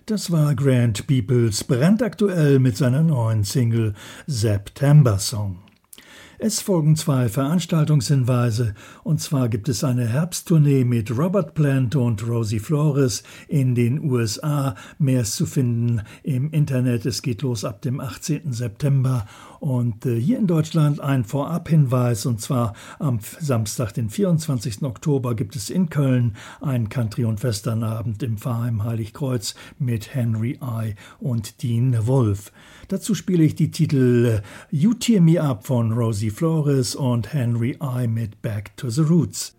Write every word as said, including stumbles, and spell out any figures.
Das war Grant Peoples brandaktuell mit seiner neuen Single September Song. Es folgen zwei Veranstaltungshinweise, und zwar gibt es eine Herbsttournee mit Robert Plant und Rosie Flores in den U S A. Mehr ist zu finden im Internet. Es geht los ab dem achtzehnten September. Und äh, hier in Deutschland ein Vorabhinweis, und zwar am Samstag, den vierundzwanzigsten Oktober, gibt es in Köln einen Country- und Westernabend im Pfarrheim Heiligkreuz mit Henry I. und Dean Wolf. Dazu spiele ich die Titel You Tear Me Up von Rosie Flores und Henry I. mit Back to the Roots.